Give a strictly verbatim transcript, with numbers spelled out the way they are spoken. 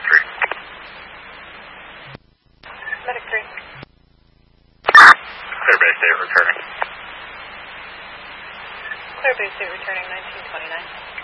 three. Medic three. Clear base eight returning. Clear base eight returning nineteen twenty-nine.